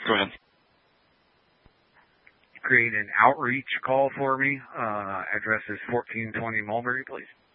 Go ahead. Create an outreach call for me. Address is 1420 Mulberry, please.